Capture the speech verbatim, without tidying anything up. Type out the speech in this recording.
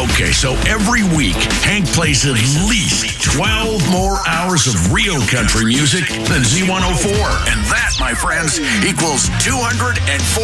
Okay, so every week, Hank plays at least twelve more hours of real country music than Z one oh four. And that, my friends, equals two hundred four